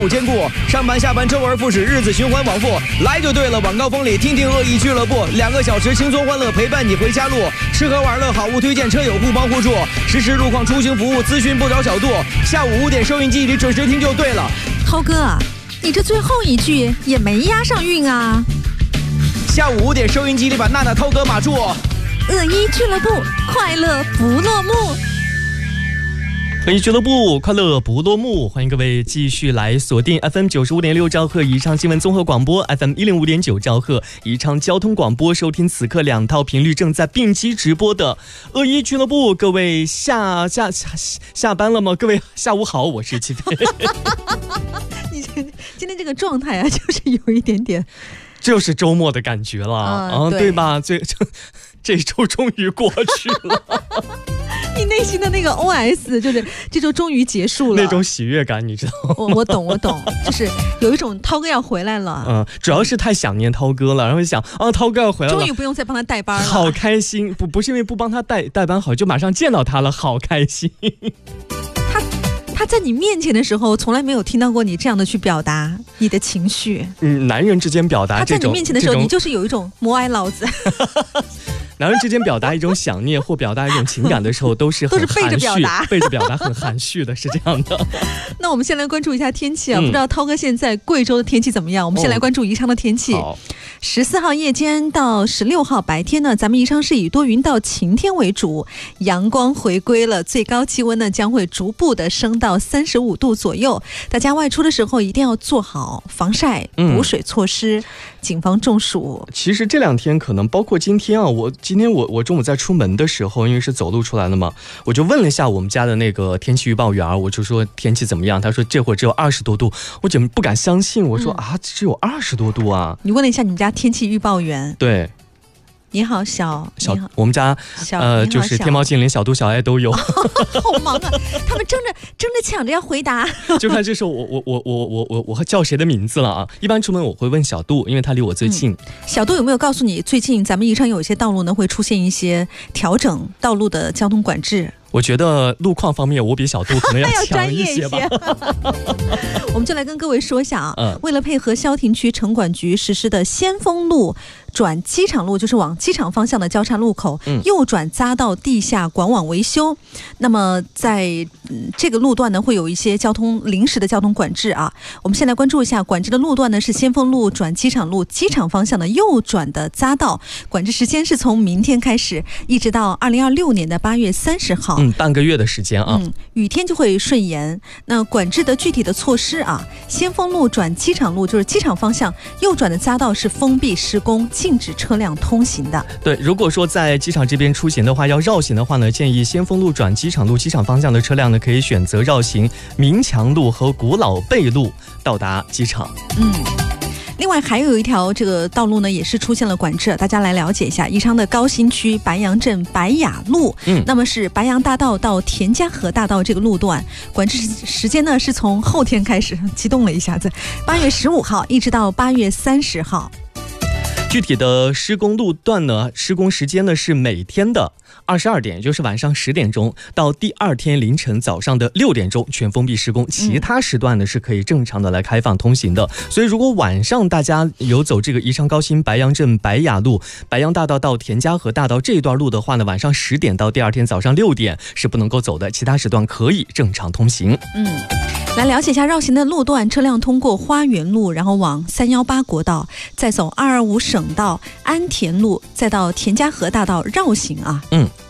兼顾，上班下班周而复始，日子循环往复，来就对了。晚高峰里听听恶意俱乐部，2个小时轻松欢乐陪伴你回家路，吃喝玩乐好物推荐，车友互帮互助，实时路况出行服务，咨询不着小度。下午5点收音机里准时听就对了。 涛哥啊，你这最后一句也没押上韵啊。 下午5点收音机里把娜娜、涛哥码住。 恶意俱乐部，快乐不落幕。 恶意俱乐部，快乐不落幕，欢迎各位继续来锁定 FM 95.6兆赫宜昌新闻综合广播， FM 105.9兆赫宜昌交通广播，收听此刻2套频率正在并机直播的恶意俱乐部。各位下班了吗？各位下午好，我是齐飞。 你今天这个状态啊，就是有一点点， 就是周末的感觉了对吧？这周终于过去了。 你内心的那个 OS 就是这周终于结束了， 那种喜悦感，你知道吗？ 我懂，就是有一种涛哥要回来了。 主要是太想念涛哥了，然后想涛哥要回来了， 终于不用再帮他带班了， 好开心。不是因为不帮他带班好，就马上见到他了，好开心。 他在你面前的时候，从来没有听到过你这样的去表达你的情绪。 男人之间表达这种， 他在你面前的时候，你就是有一种摩挨老子。 男人之间表达一种想念或表达一种情感的时候，都是很含蓄，背着表达很含蓄的，是这样的。 那我们先来关注一下天气啊，不知道涛哥现在贵州的天气怎么样？我们先来关注宜昌的天气。14号夜间到16号白天呢，咱们宜昌是以多云到晴天为主，阳光回归了，最高气温呢将会逐步的升到35度左右。大家外出的时候一定要做好防晒、补水措施，谨防中暑。 其实这2天可能包括今天啊，今天我中午在出门的时候，因为是走路出来了嘛，我就问了一下我们家的那个天气预报员，我就说天气怎么样？他说这会儿只有20多度，我简直不敢相信。我说只有20多度啊！ 你问了一下你们家天气预报员？ 对。 你好，小， 我们家就是天猫精灵、小度、小爱都有。 好忙啊，他们争着抢着要回答。 就看这时候我叫谁的名字了啊？一般出门我会问小度，因为他离我最近。 小度有没有告诉你，最近咱们宜昌有一些道路呢会出现一些调整道路的交通管制？ 我觉得路况方面我比小度可能要强一些吧。 我们就来跟各位说一下啊，为了配合萧亭区城管局实施的先锋路转机场路，就是往机场方向的交叉路口，右转匝道地下管网维修。那么在这个路段呢，会有一些临时的交通管制啊。我们先来关注一下管制的路段呢，是先锋路转机场路机场方向的右转的匝道，管制时间是从明天开始，一直到2026年的8月30号。 半个月的时间啊。 雨天就会顺延。那管制的具体的措施啊，先锋路转机场路就是机场方向右转的匝道是封闭施工，禁止车辆通行的。 对，如果说在机场这边出行的话，要绕行的话呢，建议先锋路转机场路机场方向的车辆呢，可以选择绕行明强路和古老贝路到达机场。 另外还有一条这个道路呢，也是出现了管制，大家来了解一下。宜昌的高新区白杨镇白雅路，那么是白杨大道到田家河大道这个路段，管制时间呢是从后天开始，激动了一下子，8月15号一直到8月30号。 具体的施工路段呢，施工时间呢是每天的22点，也就是晚上10点钟到第2天凌晨早上的6点钟全封闭施工，其他时段呢是可以正常的来开放通行的。所以如果晚上大家有走这个宜昌高新白杨镇白雅路白杨大道到田家河大道这一段路的话呢，晚上10点到第2天早上6点是不能够走的，其他时段可以正常通行。 来了解一下绕行的路段，车辆通过花园路，然后往318国道，再走225省道、安田路，再到田家河大道绕行啊。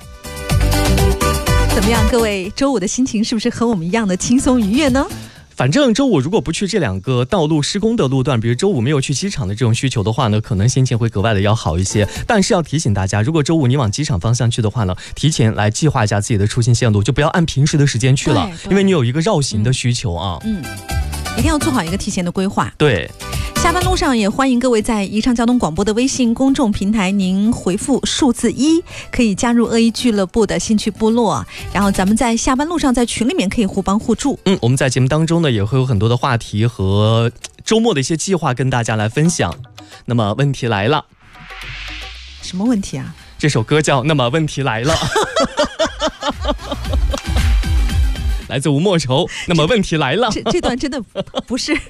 怎么样，各位周五的心情是不是和我们一样的轻松愉悦呢？ 反正周五如果不去这2个道路施工的路段，比如周五没有去机场的这种需求的话呢，可能心情会格外的要好一些。但是要提醒大家，如果周五你往机场方向去的话呢，提前来计划一下自己的出行线路，就不要按平时的时间去了，因为你有一个绕行的需求啊。 一定要做好一个提前的规划。 对。 下班路上也欢迎各位在宜昌交通广播的微信公众平台，您回复数字1，可以加入恶意俱乐部的兴趣部落，然后咱们在下班路上在群里面可以互帮互助。 我们在节目当中呢也会有很多的话题和周末的一些计划跟大家来分享。那么问题来了。 什么问题啊？这首歌叫《那么问题来了》。 来自吴莫愁。那么问题来了， 这段真的不是